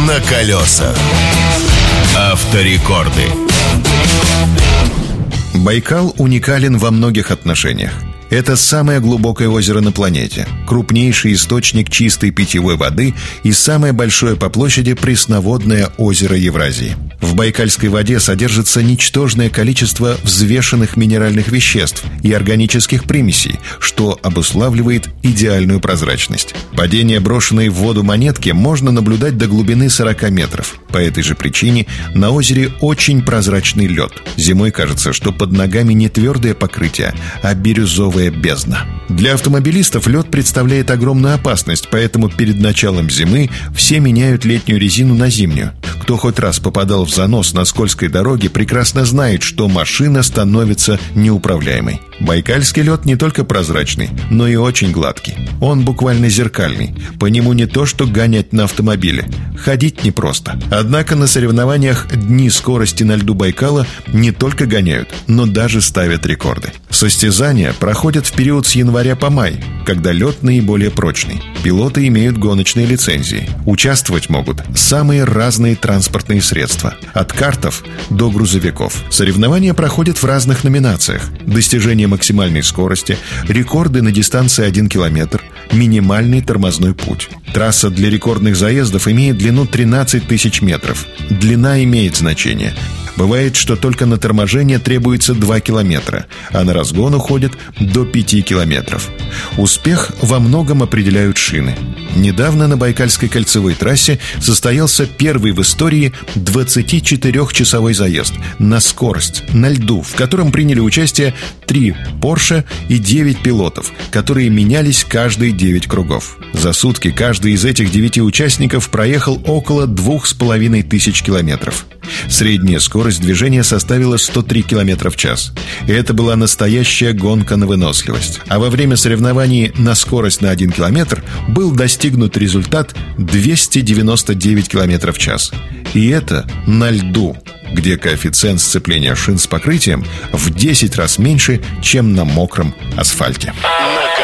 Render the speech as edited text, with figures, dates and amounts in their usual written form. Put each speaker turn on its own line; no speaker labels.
на колесах. Авторекорды.
Байкал уникален во многих отношениях. Это самое глубокое озеро на планете, крупнейший источник чистой питьевой воды и самое большое по площади пресноводное озеро Евразии. В байкальской воде содержится ничтожное количество взвешенных минеральных веществ и органических примесей, что обуславливает идеальную прозрачность. Падение брошенной в воду монетки можно наблюдать до глубины 40 метров. По этой же причине на озере очень прозрачный лед. Зимой кажется, что под ногами не твердое покрытие, а бирюзовая бездна. Для автомобилистов лед представляет огромную опасность, поэтому перед началом зимы все меняют летнюю резину на зимнюю. Кто хоть раз попадал в занос на скользкой дороге, прекрасно знает, что машина становится неуправляемой. Байкальский лед не только прозрачный, но и очень гладкий. Он буквально зеркальный. По нему не то что гонять на автомобиле. Ходить непросто. Однако на соревнованиях дни скорости на льду Байкала не только гоняют, но даже ставят рекорды. Состязания проходят в период с января по май, когда лед наиболее прочный. Пилоты имеют гоночные лицензии. Участвовать могут самые разные транспортные средства, от картов до грузовиков. Соревнования проходят в разных номинациях: достижение максимальной скорости, рекорды на дистанции 1 километр, минимальный тормозной путь. Трасса для рекордных заездов имеет длину 13 тысяч метров. Длина имеет значение. Бывает, что только на торможение требуется 2 километра, а на разгон уходит до 5 километров. Успех во многом определяют шины. Недавно на Байкальской кольцевой трассе состоялся первый в истории 24-часовой заезд на скорость, на льду, в котором приняли участие 3 Porsche и 9 пилотов, которые менялись каждые 9 кругов. За сутки каждый из этих 9 участников проехал около 2500 километров. Средняя скорость движения составила 103 км в час. И это была настоящая гонка на выносливость. А во время соревнований на скорость на 1 километр был достигнут результат 299 км в час. И это на льду, где коэффициент сцепления шин с покрытием в 10 раз меньше, чем на мокром асфальте.